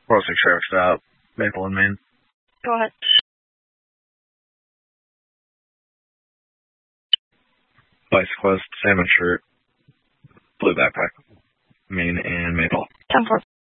406 Sheriff Stop, Maple and Main. Go ahead. Bicyclist, salmon shirt, blue backpack, Main and Maple. 10-4.